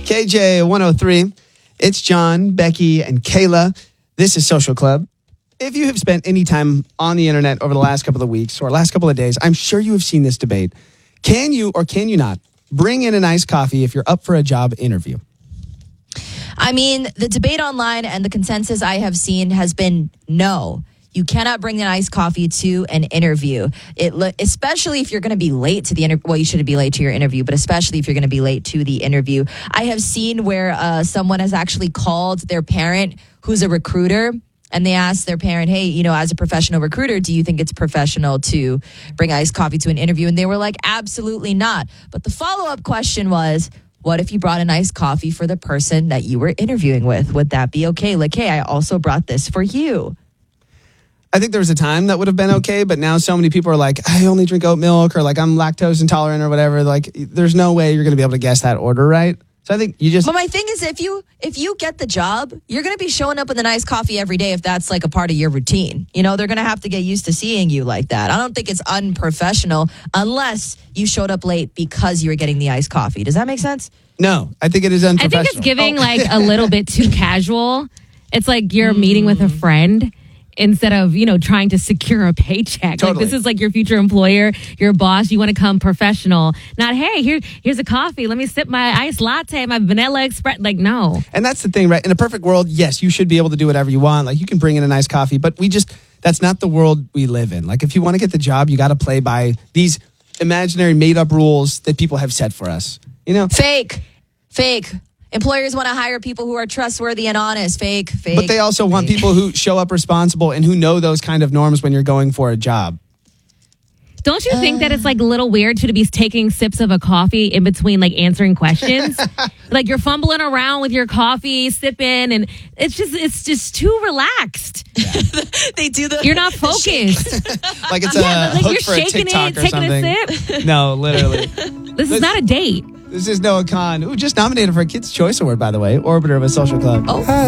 KJ 103. It's John, Becky, and Kayla. This is Social Club. If you have spent any time on the internet over the last couple of weeks or last couple of days, I'm sure you have seen this debate. Can you or can you not bring in an iced coffee if you're up for a job interview? I mean, the debate online and the consensus I have seen has been no. You cannot bring an iced coffee to an interview, especially if you're going to be late to the interview. Well, you shouldn't be late to your interview, but especially if you're going to be late to the interview. I have seen where someone has actually called their parent who's a recruiter, and they asked their parent, hey, as a professional recruiter, do you think it's professional to bring iced coffee to an interview? And they were like, absolutely not. But the follow-up question was, what if you brought an iced coffee for the person that you were interviewing with? Would that be okay? Like, hey, I also brought this for you. I think there was a time that would have been okay, but now so many people are like, I only drink oat milk, or like I'm lactose intolerant or whatever. Like, there's no way you're going to be able to guess that order right. So I think you just... But my thing is, if you get the job, you're going to be showing up with a nice coffee every day if that's like a part of your routine. They're going to have to get used to seeing you like that. I don't think it's unprofessional unless you showed up late because you were getting the iced coffee. Does that make sense? No, I think it is unprofessional. I think it's giving a little bit too casual. It's like you're meeting with a friend instead of, trying to secure a paycheck. Totally. Like, this is like your future employer, your boss. You want to come professional. Not, hey, here's a coffee. Let me sip my iced latte, my vanilla express. Like, no. And that's the thing, right? In a perfect world, yes, you should be able to do whatever you want. Like, you can bring in a nice coffee, but that's not the world we live in. Like, if you want to get the job, you got to play by these imaginary made-up rules that people have set for us. Fake. Employers want to hire people who are trustworthy and honest. Fake. But they also want people who show up responsible and who know those kind of norms when you're going for a job. Don't you think that it's like a little weird to be taking sips of a coffee in between like answering questions? Like you're fumbling around with your coffee, sipping, and it's just too relaxed. Yeah. They do You're not focused. Like it's a hook you're for a shaking TikTok it, or taking something. a sip. No, literally. This is not a date. This is Noah Kahn, who just nominated for a Kids' Choice Award, by the way, Orbiter of a Social Club. Oh.